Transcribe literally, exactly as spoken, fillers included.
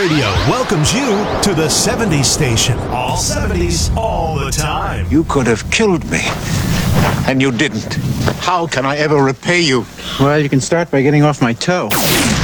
Radio welcomes you to the seventies station. All seventies, all the time. You could have killed me, and you didn't. How can I ever repay you? Well, you can start by getting off my toe.